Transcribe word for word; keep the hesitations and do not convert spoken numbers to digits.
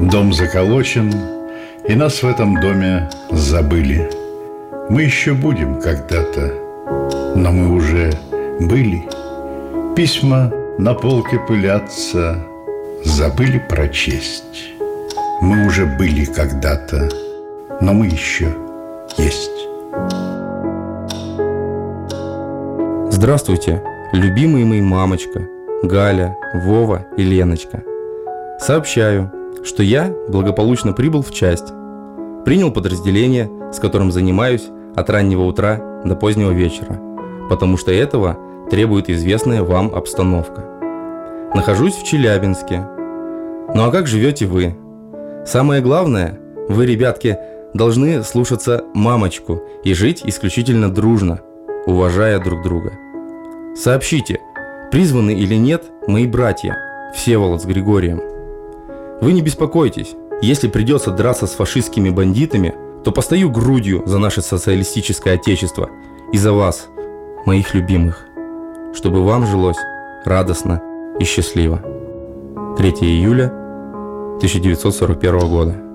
Дом заколочен, и нас в этом доме забыли. Мы еще будем когда-то, но мы уже были. Письма на полке пылятся, забыли прочесть. Мы уже были когда-то, но мы еще есть. Здравствуйте, любимые мои мамочка, Галя, Вова и Леночка. Сообщаю, что я благополучно прибыл в часть. Принял подразделение, с которым занимаюсь от раннего утра до позднего вечера, потому что этого требует известная вам обстановка. Нахожусь в Челябинске. Ну а как живете вы? Самое главное, вы, ребятки, должны слушаться мамочку и жить исключительно дружно, уважая друг друга. Сообщите, призваны или нет мои братья Всеволод с Григорием. Вы не беспокойтесь, если придется драться с фашистскими бандитами, то постою грудью за наше социалистическое отечество и за вас, моих любимых, чтобы вам жилось радостно и счастливо. третьего июля тысяча девятьсот сорок первого года.